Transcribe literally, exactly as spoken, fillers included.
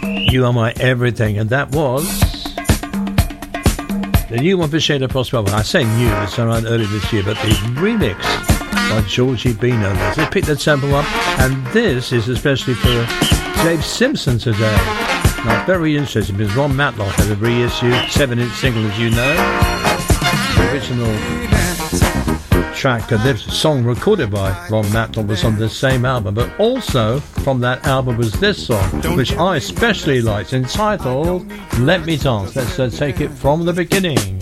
You Are My Everything, and that was the new one for Sheila Prospero. I say new, it's around early this year, but the remix by Georgie B. No less. They picked that sample up, and this is especially for Dave Simpson today. Now, very interesting because Ron Matlock had a reissue seven-inch single, as you know. The original track, uh, this song recorded by Ron Matlock was on the same album, but also from that album was this song, which I especially liked, entitled Let Me Dance. Let's uh, take it from the beginning.